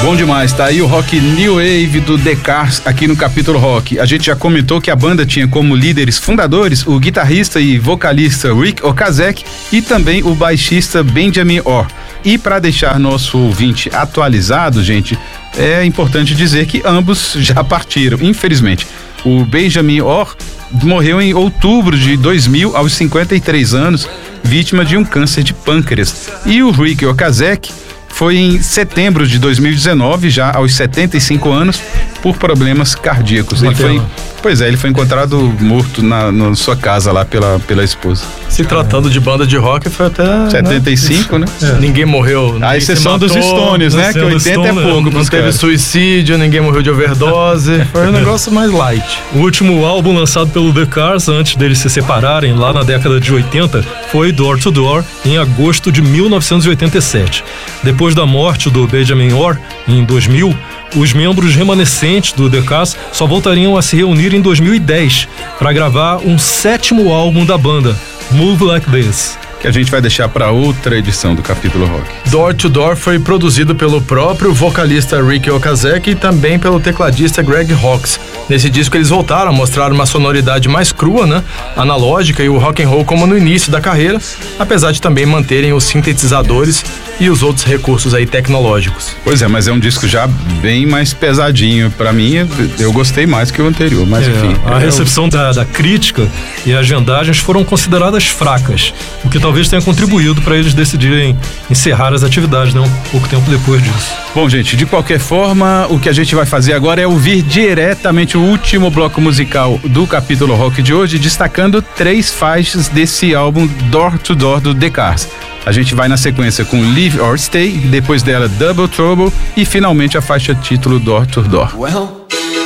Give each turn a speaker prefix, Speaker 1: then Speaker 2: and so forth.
Speaker 1: Bom demais, tá aí o rock New Wave do The Cars aqui no Capítulo Rock. A gente já comentou que a banda tinha como líderes fundadores o guitarrista e vocalista Rick Ocasek e também o baixista Benjamin Orr. E para deixar nosso ouvinte atualizado, gente, é importante dizer que ambos já partiram, infelizmente. O Benjamin Orr morreu em outubro de 2000, aos 53 anos, vítima de um câncer de pâncreas. E o Rick Ocasek foi em setembro de 2019, já aos 75 anos, por problemas cardíacos. Ele foi encontrado morto na sua casa lá pela esposa.
Speaker 2: Se tratando de banda de rock, foi até
Speaker 1: 75, né?
Speaker 2: Ninguém morreu.
Speaker 1: A exceção dos Stones, né? Que 80 é pouco.
Speaker 2: Não teve suicídio, ninguém morreu de overdose. Foi um negócio mais light.
Speaker 3: O último álbum lançado pelo The Cars, antes deles se separarem, lá na década de 80, foi Door to Door, em agosto de 1987. Depois da morte do Benjamin Orr, em 2000, os membros remanescentes do The Cars só voltariam a se reunir em 2010 para gravar um 7º álbum da banda, Move Like This,
Speaker 1: que a gente vai deixar para outra edição do Capítulo Rock.
Speaker 2: Door to Door foi produzido pelo próprio vocalista Rick Ocasek e também pelo tecladista Greg Hawkes. Nesse disco eles voltaram a mostrar uma sonoridade mais crua, né? Analógica e o rock and roll como no início da carreira, apesar de também manterem os sintetizadores e os outros recursos aí tecnológicos.
Speaker 1: Pois é, mas é um disco já bem mais pesadinho. Pra mim, eu gostei mais que o anterior, mas enfim.
Speaker 3: A recepção da crítica e as vendagens foram consideradas fracas, o que talvez tenha contribuído para eles decidirem encerrar as atividades, né, um pouco tempo depois disso.
Speaker 1: Bom, gente, de qualquer forma, o que a gente vai fazer agora é ouvir diretamente o último bloco musical do Capítulo Rock de hoje, destacando 3 faixas desse álbum Door to Door do The Cars. A gente vai na sequência com Live or Stay, depois dela Double Trouble e finalmente a faixa título Door to Door.
Speaker 4: Well,